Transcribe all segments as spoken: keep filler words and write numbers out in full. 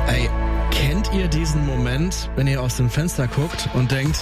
Ey, kennt ihr diesen Moment, wenn ihr aus dem Fenster guckt und denkt,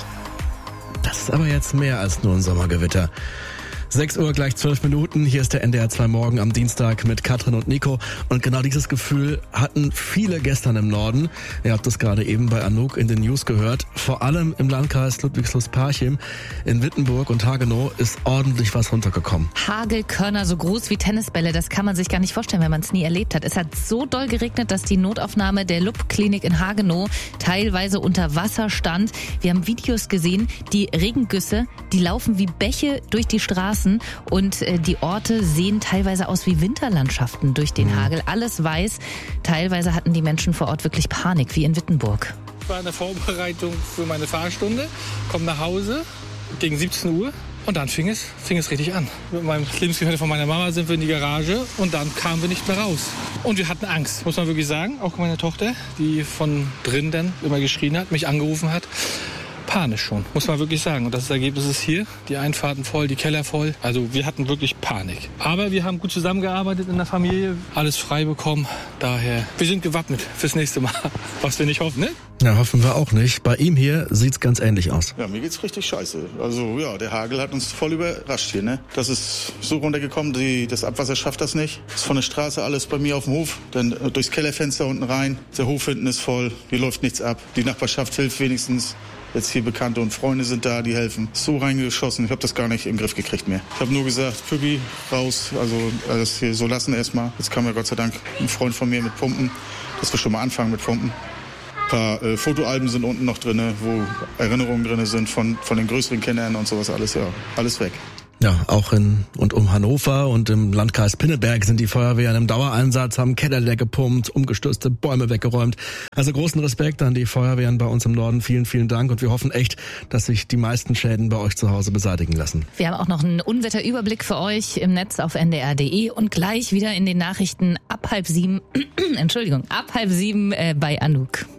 das ist aber jetzt mehr als nur ein Sommergewitter? sechs Uhr gleich zwölf Minuten, hier ist der N D R zwei Morgen am Dienstag mit Katrin und Nico. Und genau dieses Gefühl hatten viele gestern im Norden. Ihr habt das gerade eben bei Anouk in den News gehört. Vor allem im Landkreis Ludwigslust-Parchim, in Wittenburg und Hagenow ist ordentlich was runtergekommen. Hagelkörner so groß wie Tennisbälle, das kann man sich gar nicht vorstellen, wenn man es nie erlebt hat. Es hat so doll geregnet, dass die Notaufnahme der L U B-Klinik in Hagenow teilweise unter Wasser stand. Wir haben Videos gesehen, die Regengüsse, die laufen wie Bäche durch die Straßen. Und äh, die Orte sehen teilweise aus wie Winterlandschaften durch den Hagel. Alles weiß. Teilweise hatten die Menschen vor Ort wirklich Panik, wie in Wittenburg. Ich war in der Vorbereitung für meine Fahrstunde, komme nach Hause gegen siebzehn Uhr und dann fing es, fing es richtig an. Mit meinem Lebensgefährten von meiner Mama sind wir in die Garage und dann kamen wir nicht mehr raus. Und wir hatten Angst, muss man wirklich sagen. Auch meine Tochter, die von drin dann immer geschrien hat, mich angerufen hat. Panisch schon, muss man wirklich sagen. Und das Ergebnis ist hier, die Einfahrten voll, die Keller voll. Also wir hatten wirklich Panik. Aber wir haben gut zusammengearbeitet in der Familie, alles frei bekommen. Daher, wir sind gewappnet fürs nächste Mal, was wir nicht hoffen, ne? Ja, hoffen wir auch nicht. Bei ihm hier sieht's ganz ähnlich aus. Ja, mir geht's richtig scheiße. Also ja, der Hagel hat uns voll überrascht hier, ne? Das ist so runtergekommen, die, das Abwasser schafft das nicht. Das ist von der Straße alles bei mir auf dem Hof, dann äh, durchs Kellerfenster unten rein. Der Hof hinten ist voll, hier läuft nichts ab. Die Nachbarschaft hilft wenigstens. Jetzt hier Bekannte und Freunde sind da, die helfen. So reingeschossen, ich habe das gar nicht im Griff gekriegt mehr. Ich habe nur gesagt, Püppi, raus, also das hier so lassen erstmal. Jetzt kam ja Gott sei Dank ein Freund von mir mit Pumpen, dass wir schon mal anfangen mit Pumpen. Ein paar äh, Fotoalben sind unten noch drin, wo Erinnerungen drin sind von, von den größeren Kindern und sowas, alles, ja, alles weg. Ja, auch in und um Hannover und im Landkreis Pinneberg sind die Feuerwehren im Dauereinsatz, haben Keller leer gepumpt, umgestürzte Bäume weggeräumt. Also großen Respekt an die Feuerwehren bei uns im Norden. Vielen, vielen Dank und wir hoffen echt, dass sich die meisten Schäden bei euch zu Hause beseitigen lassen. Wir haben auch noch einen Unwetterüberblick für euch im Netz auf n d r punkt d e und gleich wieder in den Nachrichten ab halb sieben, Entschuldigung, ab halb sieben äh, bei Anouk.